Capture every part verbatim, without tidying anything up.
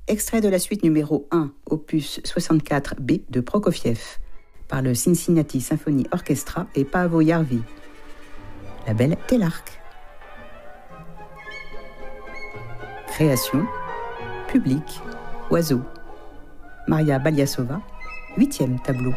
Extrait de la suite numéro un, opus soixante-quatre B de Prokofiev, par le Cincinnati Symphony Orchestra et Paavo Järvi. La belle Télarque. Création, public, oiseau. Maria Baliasova, huitième tableau.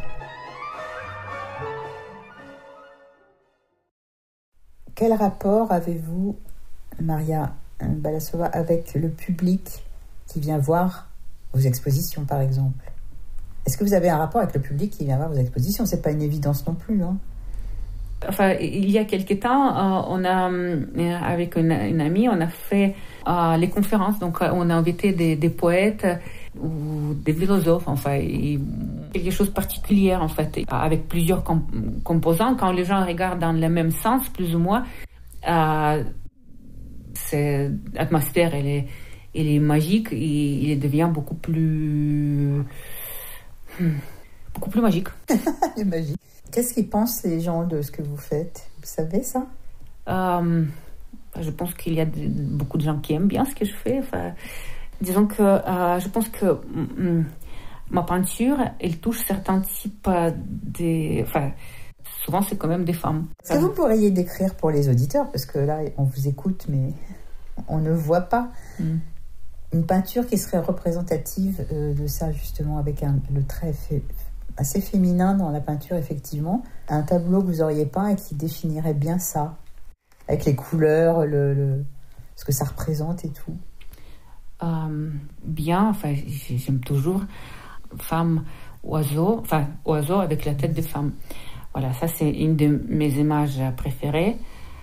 Quel rapport avez-vous, Maria Baliasova, avec le public qui vient voir vos expositions, par exemple? Est-ce que vous avez un rapport avec le public qui vient voir vos expositions? C'est pas une évidence non plus, hein. Enfin, il y a quelque temps, euh, on a, euh, avec une, une amie, on a fait euh, les conférences. Donc, euh, on a invité des, des poètes ou des philosophes, enfin, et quelque chose de particulier, en fait, avec plusieurs comp- composants. Quand les gens regardent dans le même sens, plus ou moins, euh, cette atmosphère, elle est, elle est magique et il devient beaucoup plus... Hmm, beaucoup plus magique. Elle est magique. Qu'est-ce qu'ils pensent les gens de ce que vous faites? Vous savez ça? euh, Je pense qu'il y a de, beaucoup de gens qui aiment bien ce que je fais. Enfin, disons que euh, je pense que mm, ma peinture, elle touche certains types de... Enfin, souvent, c'est quand même des femmes. Est-ce que vous pourriez décrire pour les auditeurs, parce que là, on vous écoute, mais on ne voit pas, mm. une peinture qui serait représentative euh, de ça, justement, avec un, le trait fait... assez féminin dans la peinture, effectivement. Un tableau que vous auriez peint et qui définirait bien ça, avec les couleurs, le, le, ce que ça représente et tout. Euh, bien, enfin, j'aime toujours femme, oiseau, enfin, oiseau avec la tête de femme. Voilà, ça, c'est une de mes images préférées.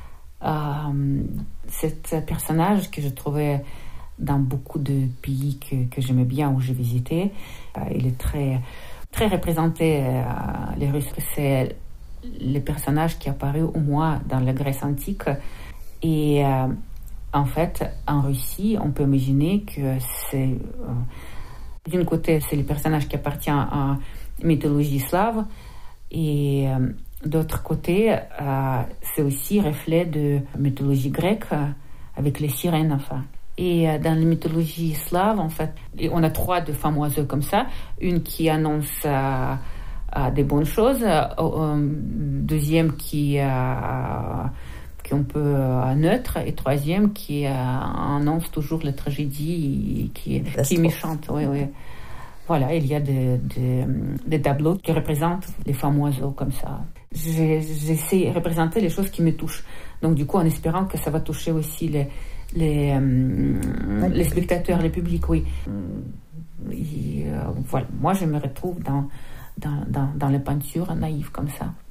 Euh, cet personnage que je trouvais dans beaucoup de pays que, que j'aimais bien, où j'ai visité, euh, il est très... très représenté, euh, les Russes, c'est le personnage qui est apparu au moins dans la Grèce antique. Et euh, en fait, en Russie, on peut imaginer que c'est, euh, d'un côté, c'est le personnage qui appartient à la mythologie slave, et euh, d'autre côté, euh, c'est aussi reflet de la mythologie grecque, euh, avec les sirènes, enfin. Et dans la mythologie slave, en fait, on a trois de femmes oiseaux comme ça. Une qui annonce euh, euh, des bonnes choses, euh, deuxième qui, euh, qui est un peu euh, neutre, et troisième qui euh, annonce toujours la tragédie, qui, qui est méchante. Oui, oui. Voilà, il y a des, des, des tableaux qui représentent les femmes oiseaux comme ça. J'ai, j'essaie de représenter les choses qui me touchent. Donc du coup, en espérant que ça va toucher aussi les... Les, euh, les spectateurs, les publics, oui. Et, euh, voilà. Moi, je me retrouve dans, dans, dans, dans les peintures naïves comme ça.